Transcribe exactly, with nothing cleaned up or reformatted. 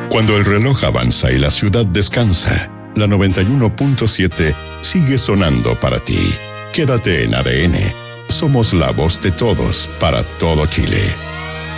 Cuando el reloj avanza y la ciudad descansa, la noventa y uno punto siete sigue sonando para ti. Quédate en A D N. Somos la voz de todos para todo Chile.